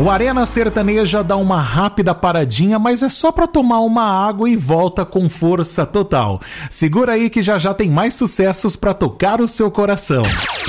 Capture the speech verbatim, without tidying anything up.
O Arena Sertaneja dá uma rápida paradinha, mas é só pra tomar uma água e volta com força total. Segura aí que já já tem mais sucessos pra tocar o seu coração.